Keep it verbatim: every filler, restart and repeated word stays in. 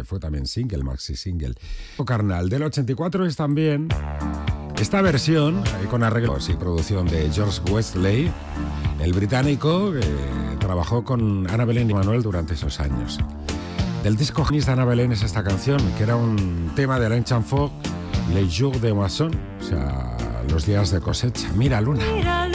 que fue también single, maxi single. O Carnal del ochenta y cuatro es también esta versión eh, con arreglos y producción de George Wesley, el británico que trabajó con Ana Belén y Manuel durante esos años. Del disco de Ana Belén es esta canción, que era un tema de Alain Chamfort, Les Jours de Moisson, o sea, los días de cosecha. Mira, Luna.